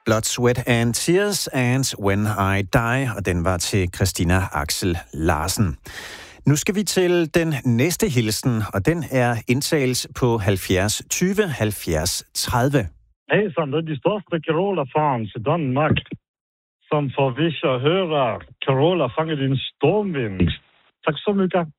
Blood, Sweat and Tears and When I Die, og den var til Christina Axel Larsen. Nu skal vi til den næste hilsen, og den er indtagelse på 70 20 70 30. Hejsan, det är de största Carola-fans i Danmark som får vissa höra Carola fånga din stormvind. Tack så mycket.